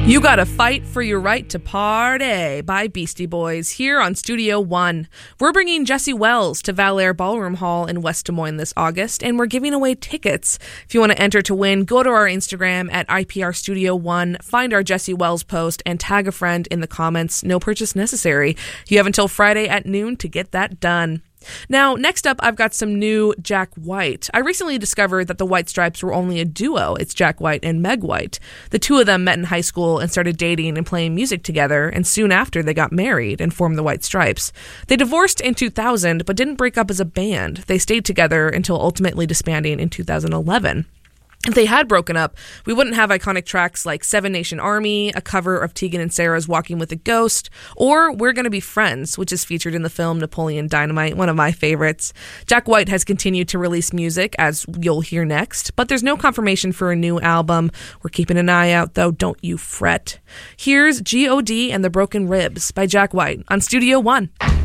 You Gotta Fight for Your Right to Party by Beastie Boys here on Studio One. We're bringing Jesse Wells to Valair Ballroom Hall in West Des Moines this August, and we're giving away tickets. If you want to enter to win, go to our Instagram at IPR Studio One, find our Jesse Wells post, and tag a friend in the comments. No purchase necessary. You have until Friday at noon to get that done. Now, next up, I've got some new Jack White. I recently discovered that the White Stripes were only a duo. It's Jack White and Meg White. The two of them met in high school and started dating and playing music together, and soon after they got married and formed the White Stripes. They divorced in 2000, but didn't break up as a band. They stayed together until ultimately disbanding in 2011. If they had broken up, we wouldn't have iconic tracks like Seven Nation Army, a cover of Tegan and Sarah's Walking with a Ghost, or We're Gonna Be Friends, which is featured in the film Napoleon Dynamite, one of my favorites. Jack White has continued to release music, as you'll hear next, but there's no confirmation for a new album. We're keeping an eye out, though, don't you fret. Here's G.O.D. and the Broken Ribs by Jack White on Studio One.